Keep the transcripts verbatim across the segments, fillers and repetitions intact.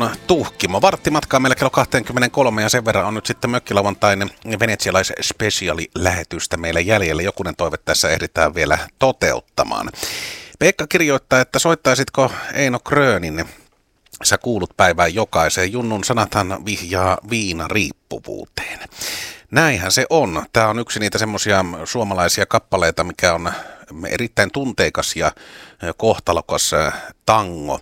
on tuhkimo. Varttimatkaa meillä kello kaksikymmentäkolme ja sen verran on nyt sitten mökkilauantainen venetsialais-speciali-lähetystä meillä jäljellä. Jokunen toive tässä ehditään vielä toteuttamaan. Pekka kirjoittaa, että soittaisitko Eino Krönin Sä kuulut päivään jokaiseen. Junnun sanathan vihjaa viinariippuvuuteen. Näinhän se on. Tämä on yksi niitä semmoisia suomalaisia kappaleita, mikä on erittäin tunteikas ja kohtalokas tango.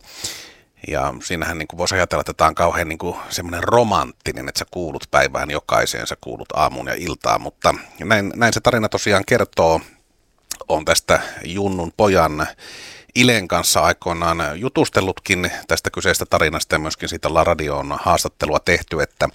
Ja siinähän niin kuin voisi ajatella, että tämä on kauhean niin kuin semmoinen romanttinen, että sä kuulut päivään jokaiseen, sä kuulut aamuun ja iltaan. Mutta näin, näin se tarina tosiaan kertoo. On tästä Junnun pojan Ilen kanssa aikoinaan jutustellutkin tästä kyseistä tarinasta ja myöskin siitä ollaan radioon haastattelua tehty, että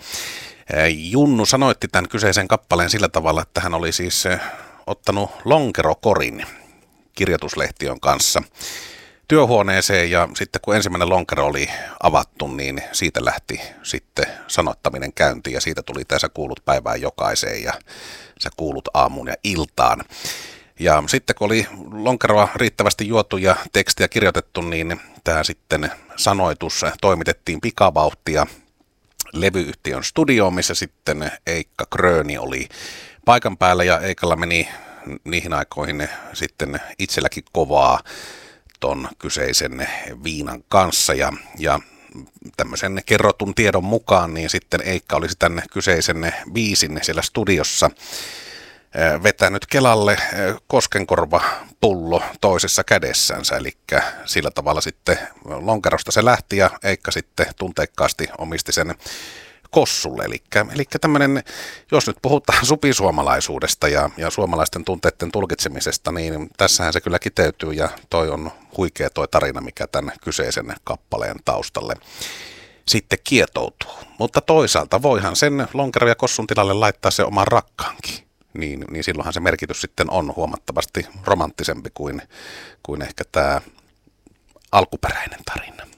Junnu sanoitti tämän kyseisen kappaleen sillä tavalla, että hän oli siis ottanut lonkerokorin kirjoituslehtiön kanssa työhuoneeseen ja sitten kun ensimmäinen lonkero oli avattu, niin siitä lähti sitten sanottaminen käyntiin ja siitä tuli tämä sä kuulut päivään jokaiseen ja sä kuulut aamuun ja iltaan. Ja sitten kun oli lonkeroa riittävästi juotu ja tekstiä kirjoitettu, niin tämä sitten sanoitus toimitettiin pikavauhtia levyyhtiön studioon, missä sitten Eikka Kröni oli paikan päällä ja Eikalla meni niihin aikoihin sitten itselläkin kovaa ton kyseisen viinan kanssa ja, ja tämmöisen kerrotun tiedon mukaan, niin sitten Eikka olisi tämän kyseisen biisin siellä studiossa vetänyt Kelalle koskenkorvapullo toisessa kädessänsä, eli sillä tavalla sitten lonkerosta se lähti ja Eikka sitten tunteikkaasti omisti sen kossulle. Eli, eli tämmöinen, jos nyt puhutaan supisuomalaisuudesta ja, ja suomalaisten tunteiden tulkitsemisesta, niin tässähän se kyllä kiteytyy ja toi on huikea toi tarina, mikä tämän kyseisen kappaleen taustalle sitten kietoutuu. Mutta toisaalta voihan sen lonkero ja kossun tilalle laittaa se oman rakkaankin. Niin, niin silloinhan se merkitys sitten on huomattavasti romanttisempi kuin, kuin ehkä tämä alkuperäinen tarina.